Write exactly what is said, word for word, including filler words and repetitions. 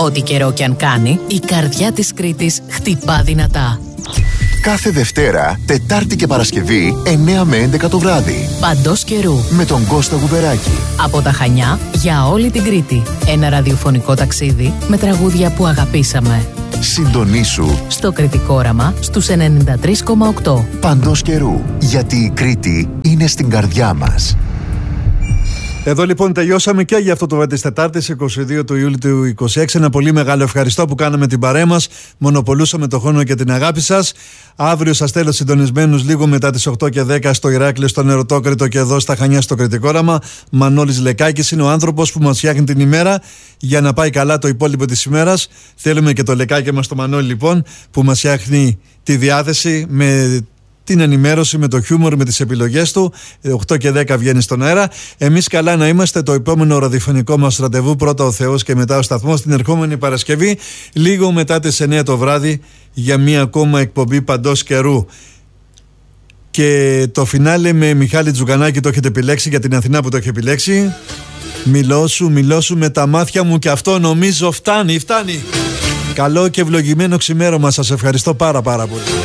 Ό,τι καιρό κι αν κάνει, η καρδιά της Κρήτης χτυπά δυνατά. Κάθε Δευτέρα, Τετάρτη και Παρασκευή, εννιά με έντεκα το βράδυ. Παντός καιρού. Με τον Κώστα Γουβεράκη. Από τα Χανιά για όλη την Κρήτη. Ένα ραδιοφωνικό ταξίδι με τραγούδια που αγαπήσαμε. Συντονίσου στο Κρητικό Όραμα στους ενενήντα τρία κόμμα οκτώ. Παντός καιρού. Γιατί η Κρήτη είναι στην καρδιά μας. Εδώ λοιπόν τελειώσαμε και για αυτό το βράδυ της Τετάρτης, είκοσι δύο του Ιούλιου του είκοσι έξι. Ένα πολύ μεγάλο ευχαριστώ που κάναμε την παρέα μας. Μονοπολούσαμε το χρόνο και την αγάπη σας. Αύριο σας θέλω συντονισμένους λίγο μετά τις οκτώ και δέκα στο Ηράκλειο, στον Ερωτόκρητο και εδώ στα Χανιά στο Κρητικό Όραμα. Μανώλης Λεκάκης είναι ο άνθρωπος που μας φτιάχνει την ημέρα για να πάει καλά το υπόλοιπο της ημέρας. Θέλουμε και το Λεκάκι μας το Μανώλη λοιπόν που μας φτιάχνει τη διάθεση με την ενημέρωση, με το χιούμορ, με τις επιλογές του. οκτώ και δέκα βγαίνει στον αέρα. Εμείς καλά να είμαστε. Το επόμενο ραδιοφωνικό μας ραντεβού, πρώτα ο Θεός και μετά ο σταθμός, την ερχόμενη Παρασκευή, λίγο μετά τις εννιά το βράδυ, για μία ακόμα εκπομπή Παντός καιρού. Και το φινάλε με Μιχάλη Τζουγκανάκη το έχετε επιλέξει, για την Αθηνά που το έχει επιλέξει. Μιλώ σου, μιλώ σου με τα μάτια μου, και αυτό νομίζω φτάνει, φτάνει. Καλό και ευλογημένο ξημέρωμα. Σας ευχαριστώ πάρα πάρα πολύ.